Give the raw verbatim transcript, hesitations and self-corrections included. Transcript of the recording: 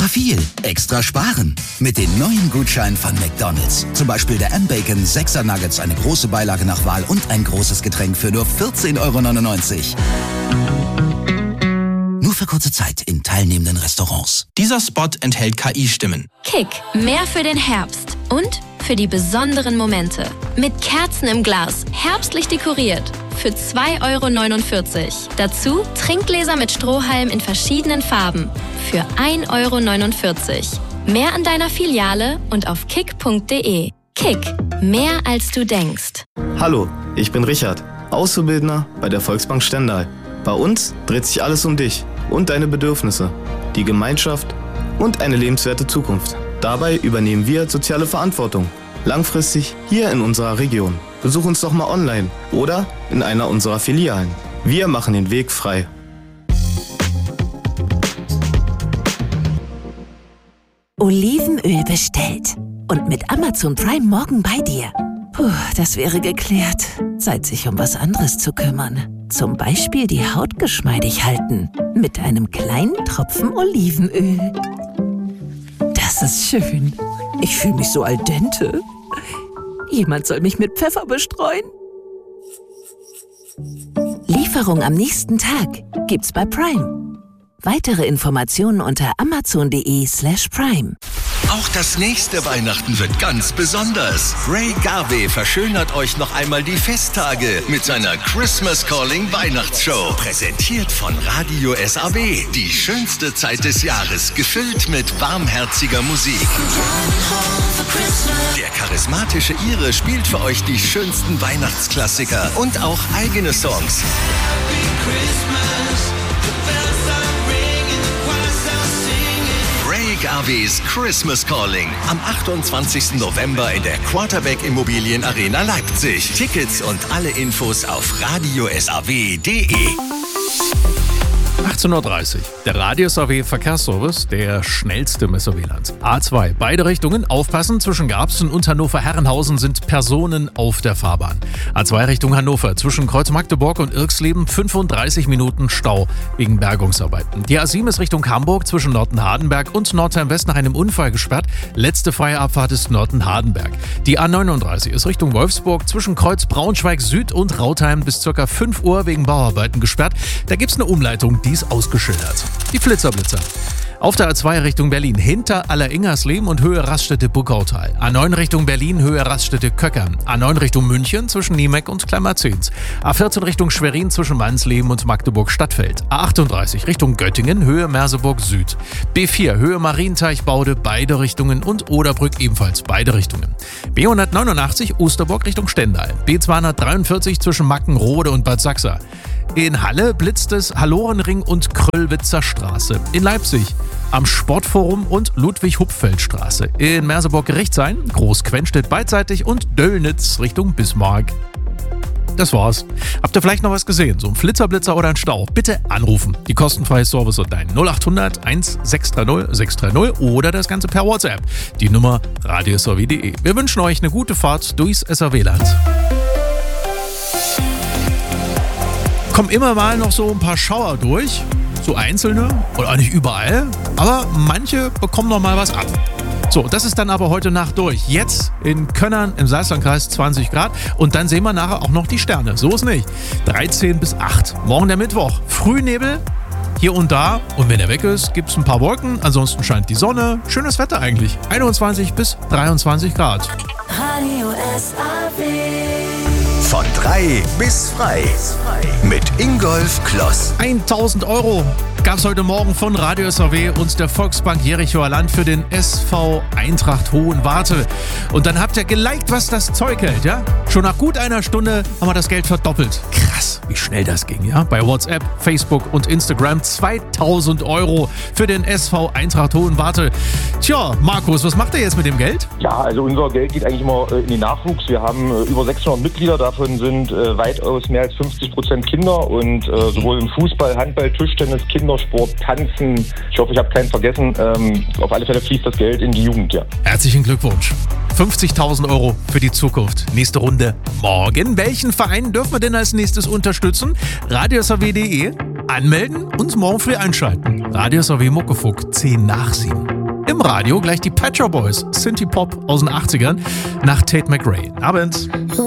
Extra viel, extra sparen. Mit den neuen Gutscheinen von McDonald's. Zum Beispiel der M-Bacon sechser Nuggets, eine große Beilage nach Wahl und ein großes Getränk für nur vierzehn Euro neunundneunzig. Nur für kurze Zeit in teilnehmenden Restaurants. Dieser Spot enthält K I-Stimmen. Kick, mehr für den Herbst und für die besonderen Momente. Mit Kerzen im Glas, herbstlich dekoriert. Für zwei Euro neunundvierzig. Dazu Trinkgläser mit Strohhalm in verschiedenen Farben. Für ein Euro neunundvierzig. Mehr an deiner Filiale und auf kick punkt de. Kick, mehr als du denkst. Hallo, ich bin Richard, Auszubildender bei der Volksbank Stendal. Bei uns dreht sich alles um dich und deine Bedürfnisse, die Gemeinschaft und eine lebenswerte Zukunft. Dabei übernehmen wir soziale Verantwortung, langfristig hier in unserer Region. Besuch uns doch mal online oder in einer unserer Filialen. Wir machen den Weg frei. Olivenöl bestellt und mit Amazon Prime morgen bei dir. Puh, das wäre geklärt. Zeit, sich um was anderes zu kümmern. Zum Beispiel die Haut geschmeidig halten. Mit einem kleinen Tropfen Olivenöl. Das ist schön. Ich fühle mich so al dente. Jemand soll mich mit Pfeffer bestreuen. Lieferung am nächsten Tag gibt's bei Prime. Weitere Informationen unter amazon.de slash prime. Auch das nächste Weihnachten wird ganz besonders. Ray Garvey verschönert euch noch einmal die Festtage mit seiner Christmas Calling Weihnachtsshow. Präsentiert von Radio S A W. Die schönste Zeit des Jahres, gefüllt mit warmherziger Musik. Der charismatische Ire spielt für euch die schönsten Weihnachtsklassiker und auch eigene Songs. Ray Garveys Christmas Calling am achtundzwanzigsten November in der Quarterback Immobilien Arena Leipzig. Tickets und alle Infos auf radio s a w punkt de. achtzehn Uhr dreißig. Der Radio S A W Verkehrsservice, der schnellste im S A W-Land. A zwei, beide Richtungen, aufpassen, zwischen Garbsen und Hannover-Herrenhausen sind Personen auf der Fahrbahn. A zwei Richtung Hannover, zwischen Kreuz Magdeburg und Irxleben fünfunddreißig Minuten Stau wegen Bergungsarbeiten. Die A sieben ist Richtung Hamburg, zwischen Norton-Hardenberg und Nordheim-West nach einem Unfall gesperrt. Letzte freie Abfahrt ist Norton-Hardenberg. Die A neununddreißig ist Richtung Wolfsburg, zwischen Kreuz Braunschweig Süd und Rautheim bis ca. fünf Uhr wegen Bauarbeiten gesperrt. Da gibt's eine Umleitung, die ist ausgeschildert. Die Flitzer-Blitzer. Auf der A zwei Richtung Berlin, hinter Aller-Ingersleben und Höhe Raststätte-Buckautal. A neun Richtung Berlin, Höhe Raststätte-Köckern. A neun Richtung München, zwischen Niemeck und Kleimerzins. A vierzehn Richtung Schwerin, zwischen Wansleben und Magdeburg-Stadtfeld. A achtunddreißig Richtung Göttingen, Höhe Merseburg Süd. B vier, Höhe Marienteich-Baude, beide Richtungen und Oderbrück ebenfalls beide Richtungen. B hundertneunundachtzig, Osterburg Richtung Stendal. B zweihundertdreiundvierzig zwischen Mackenrode und Bad Sachsa. In Halle blitzt es Hallorenring und Kröllwitzer Straße. In Leipzig am Sportforum und Ludwig-Hupfeld-Straße. In Merseburg-Gerichtshain, Groß-Quenstedt beidseitig und Döllnitz Richtung Bismarck. Das war's. Habt ihr vielleicht noch was gesehen? So ein Flitzerblitzer oder ein Stau? Bitte anrufen. Die kostenfreie Service und dein null achthundert eins sechs drei null sechs drei null oder das Ganze per WhatsApp. Die Nummer radio s a w punkt de. Wir wünschen euch eine gute Fahrt durchs S A W-Land. Kommen immer mal noch so ein paar Schauer durch, so einzelne oder auch nicht überall, aber manche bekommen noch mal was ab. So, das ist dann aber heute Nacht durch. Jetzt in Könnern im Salzlandkreis zwanzig Grad und dann sehen wir nachher auch noch die Sterne. So ist nicht. dreizehn bis acht. Morgen der Mittwoch. Frühnebel hier und da und wenn er weg ist, gibt es ein paar Wolken. Ansonsten scheint die Sonne. Schönes Wetter eigentlich. einundzwanzig bis dreiundzwanzig Grad. Radio S A W. Von drei bis frei. Mit Ingolf Kloss. tausend Euro gab es heute Morgen von Radio S A W und der Volksbank Jerichoer Land für den S V Eintracht Hohenwarte. Und dann habt ihr geliked, was das Zeug hält, ja? Schon nach gut einer Stunde haben wir das Geld verdoppelt. Krass, wie schnell das ging, ja? Bei WhatsApp, Facebook und Instagram zweitausend Euro für den S V Eintracht Hohenwarte. Tja, Markus, was macht ihr jetzt mit dem Geld? Ja, also unser Geld geht eigentlich immer in den Nachwuchs. Wir haben über sechshundert Mitglieder, davon sind äh, weitaus mehr als fünfzig Prozent Kinder und äh, sowohl im Fußball, Handball, Tischtennis, Kindersport, Tanzen. Ich hoffe, ich habe keinen vergessen. Ähm, auf alle Fälle fließt das Geld in die Jugend, ja. Herzlichen Glückwunsch. fünfzigtausend Euro für die Zukunft. Nächste Runde morgen. Welchen Verein dürfen wir denn als nächstes unterstützen? radio s a w punkt de. Anmelden und morgen früh einschalten. Radio S R W Muckefuck, zehn nach sieben. Im Radio gleich die Pet Shop Boys, Synthie Pop aus den achtzigern nach Tate McRae. Abend.